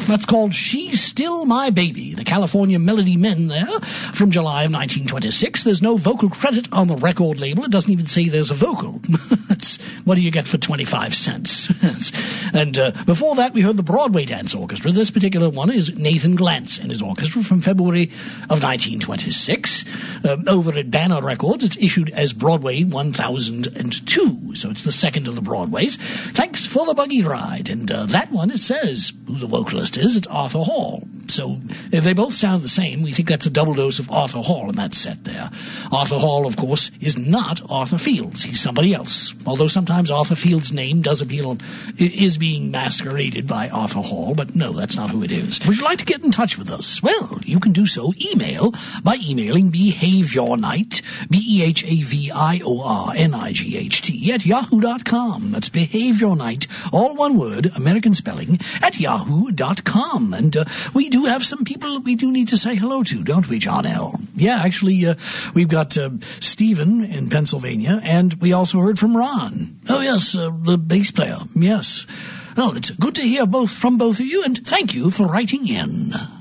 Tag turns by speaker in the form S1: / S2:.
S1: That's called She's Still My Baby, the California Melody Men there, from July of 1926. There's no vocal credit on the record label. It doesn't even say there's a vocal. That's what do you get for 25 cents? And before that, we heard the Broadway Dance Orchestra. This particular one is Nathan Glantz and his orchestra from February of 1926. Over at Banner Records, it's issued as Broadway 1002, so it's the second of the Broadways. Thanks for the Buggy Ride. And that one, it says who the vocalist is. It's Arthur Hall. So if they both sound the same, we think that's a double dose of Arthur Hall in that set there. Arthur Hall, of course, is not Arthur Fields. He's somebody else. Although sometimes Arthur Fields' name is being masqueraded by Arthur Hall, but no, that's not who it is. Would you like to get in touch with us? Well, you can do so by emailing behaviornight, BEHAVIORNIGHT at yahoo.com. That's behaviornight, all one word, American spelling, at yahoo.com. And we do have some people we do need to say hello to, don't we, John L.? Yeah, actually, we've got Stephen in Pennsylvania, and we also heard from Ron. Oh, yes, the bass player, yes. Well, it's good to hear from both of you, and thank you for writing in.